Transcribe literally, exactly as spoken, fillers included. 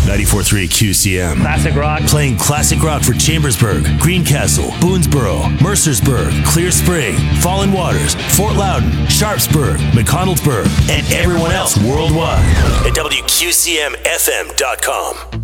ninety-four point three Q C M. Classic rock. Playing classic rock for Chambersburg, Greencastle, Boonesboro, Mercersburg, Clear Spring, Fallen Waters, Fort Loudon, Sharpsburg, McConnellsburg, and everyone else worldwide at W Q C M F M dot com.